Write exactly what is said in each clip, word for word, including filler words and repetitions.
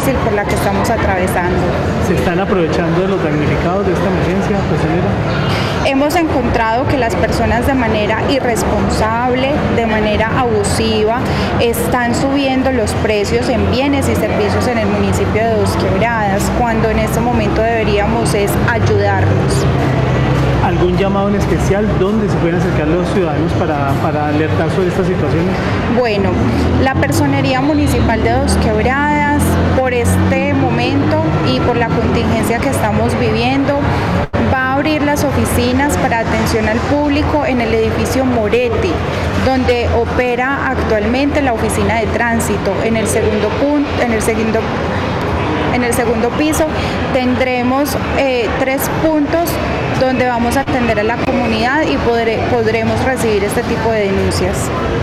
difícil por la que estamos atravesando. ¿Se están aprovechando de los damnificados de esta emergencia, personera? Hemos encontrado que las personas de manera irresponsable, de manera abusiva, están subiendo los precios en bienes y servicios en el municipio de Dos Quebradas, cuando en este momento deberíamos es ayudarlos. ¿Algún llamado en especial donde se pueden acercar los ciudadanos para, para alertar sobre estas situaciones? Bueno, la Personería Municipal de Dos Quebradas, por este momento y por la contingencia que estamos viviendo, va a abrir las oficinas para atención al público en el edificio Moretti, donde opera actualmente la oficina de tránsito. En el segundo punto, en el segundo En el segundo piso tendremos eh, tres puntos donde vamos a atender a la comunidad y podré, podremos recibir este tipo de denuncias.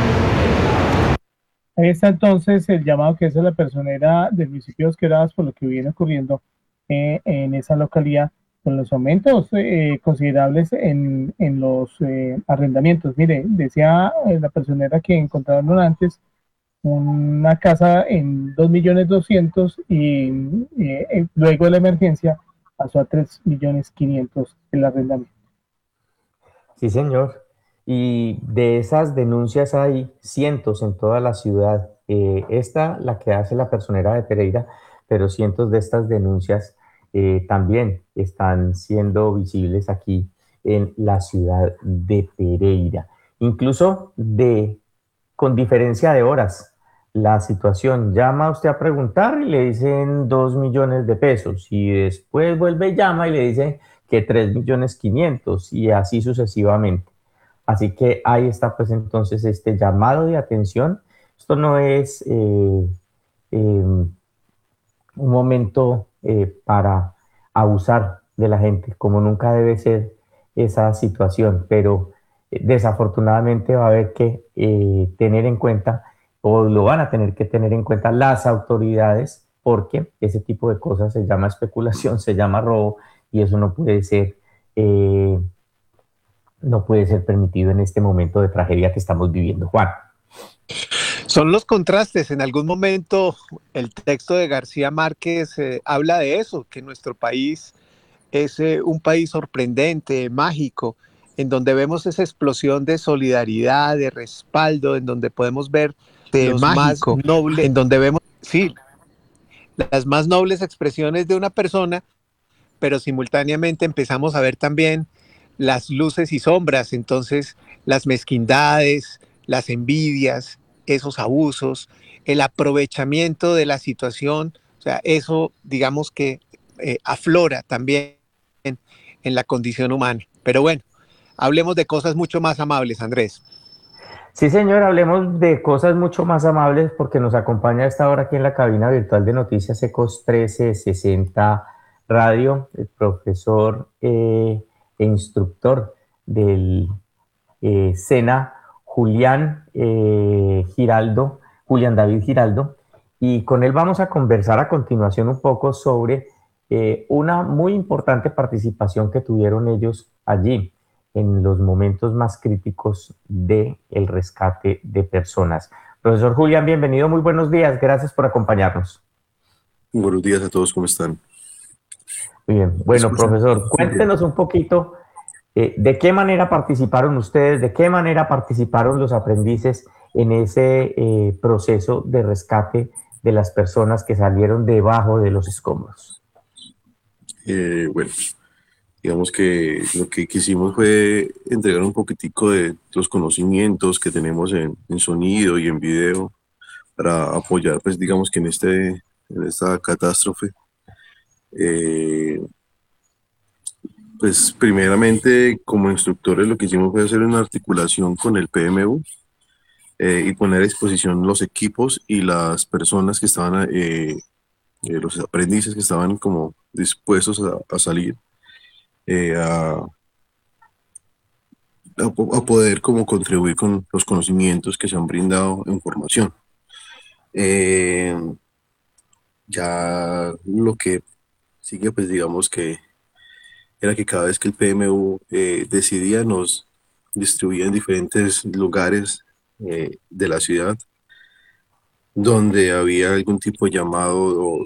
Ahí está entonces el llamado que hace la personera del municipio de Dos Quebradas por lo que viene ocurriendo eh, en esa localidad con los aumentos eh, considerables en, en los eh, arrendamientos. Mire, decía eh, la personera que encontraron antes una casa en dos millones doscientos y eh, luego de la emergencia pasó a tres millones quinientos el arrendamiento. Sí, señor. Y de esas denuncias hay cientos en toda la ciudad. Eh, esta, la que hace la personera de Pereira, pero cientos de estas denuncias eh, también están siendo visibles aquí en la ciudad de Pereira. Incluso de, con diferencia de horas. La situación, llama usted a preguntar y le dicen dos millones de pesos y después vuelve y llama y le dicen que tres millones quinientos y así sucesivamente. Así que ahí está pues entonces este llamado de atención. Esto no es eh, eh, un momento eh, para abusar de la gente, como nunca debe ser esa situación, pero eh, desafortunadamente va a haber que eh, tener en cuenta o lo van a tener que tener en cuenta las autoridades, porque ese tipo de cosas se llama especulación, se llama robo, y eso no puede ser, eh, no puede ser permitido en este momento de tragedia que estamos viviendo. Juan. Son los contrastes. En algún momento el texto de García Márquez eh, habla de eso, que nuestro país es eh, un país sorprendente, mágico, en donde vemos esa explosión de solidaridad, de respaldo, en donde podemos ver de los mágico, más nobles, en donde vemos, sí, las más nobles expresiones de una persona, pero simultáneamente empezamos a ver también las luces y sombras, entonces las mezquindades, las envidias, esos abusos, el aprovechamiento de la situación, o sea, eso digamos que eh, aflora también en, en la condición humana. Pero bueno, hablemos de cosas mucho más amables, Andrés. Sí, señor, hablemos de cosas mucho más amables porque nos acompaña a esta hora aquí en la cabina virtual de Noticias Ecos trece sesenta Radio, el profesor eh, e instructor del eh, SENA, Julián eh, Giraldo, Julián David Giraldo, y con él vamos a conversar a continuación un poco sobre eh, una muy importante participación que tuvieron ellos allí en los momentos más críticos del rescate de personas. Profesor Julián, bienvenido, muy buenos días, gracias por acompañarnos. Buenos días a todos, ¿cómo están? Muy bien, bueno, profesor, cuéntenos un poquito eh, de qué manera participaron ustedes, de qué manera participaron los aprendices en ese eh, proceso de rescate de las personas que salieron debajo de los escombros. Eh, bueno, digamos que lo que quisimos fue entregar un poquitico de los conocimientos que tenemos en, en sonido y en video para apoyar, pues digamos que en, este, en esta catástrofe. Eh, pues primeramente como instructores lo que hicimos fue hacer una articulación con el P M U eh, y poner a disposición los equipos y las personas que estaban, eh, eh, los aprendices que estaban como dispuestos a, a salir. Eh, a, a poder como contribuir con los conocimientos que se han brindado en formación. Eh, ya lo que sigue, pues digamos que era que cada vez que el P M U eh, decidía, nos distribuía en diferentes lugares eh, de la ciudad donde había algún tipo de llamado o